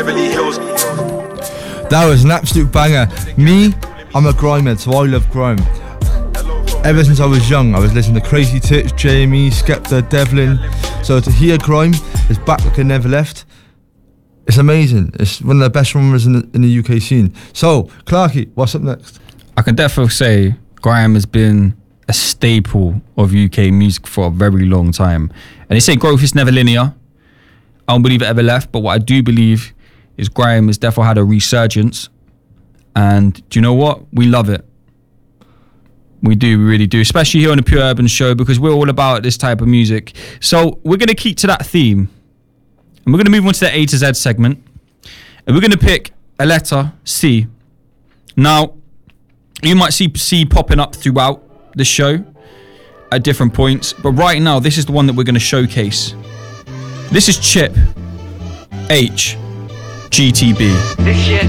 That was an absolute banger. Me, I'm a grime head, so I love grime. Ever since I was young, I was listening to Crazy Tits, Jamie, Skepta, Devlin. So to hear grime is back like it never left. It's amazing. It's one of the best runners in the UK scene. So, Clarky, what's up next? I can definitely say grime has been a staple of UK music for a very long time. And they say growth is never linear. I don't believe it ever left, but what I do believe is grime has definitely had a resurgence. And do you know what? We love it. We really do, especially here on the Pure Urban Show, because we're all about this type of music. So we're going to keep to that theme. And we're going to move on to the A to Z segment. And we're going to pick a letter, C. Now, you might see C popping up throughout the show at different points. But right now, this is the one that we're going to showcase. This is Chip H. GTB. This year